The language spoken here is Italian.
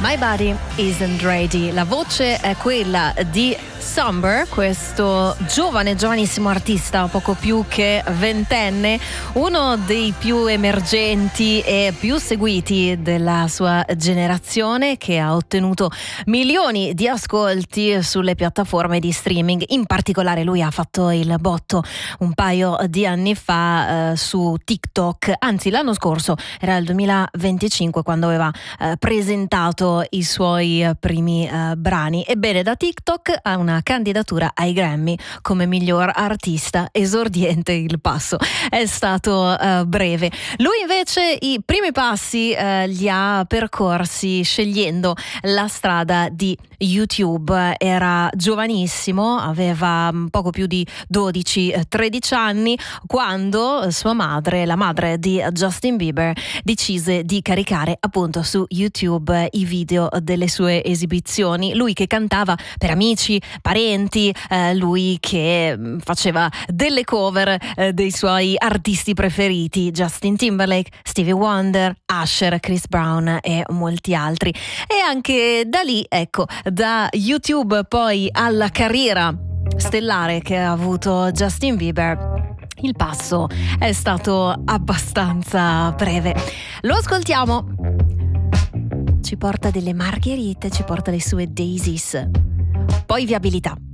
My Body Isn't Ready. La voce è quella di Somber, questo giovanissimo artista, poco più che ventenne, uno dei più emergenti e più seguiti della sua generazione, che ha ottenuto milioni di ascolti sulle piattaforme di streaming. In particolare lui ha fatto il botto un paio di anni fa su TikTok, anzi l'anno scorso, era il 2025, quando aveva presentato i suoi primi brani. Ebbene, da TikTok ha una candidatura ai Grammy come miglior artista esordiente. Il passo è stato breve. Lui invece i primi passi li ha percorsi scegliendo la strada di YouTube. Era giovanissimo, aveva poco più di 12-13 anni quando sua madre, la madre di Justin Bieber, decise di caricare appunto su YouTube i video delle sue esibizioni. Lui che cantava per amici, parenti, lui che faceva delle cover dei suoi artisti preferiti: Justin Timberlake, Stevie Wonder, Usher, Chris Brown e molti altri. E anche da lì, ecco, da YouTube poi alla carriera stellare che ha avuto Justin Bieber, il passo è stato abbastanza breve. Lo ascoltiamo, ci porta delle margherite, ci porta le sue daisies, poi viabilità.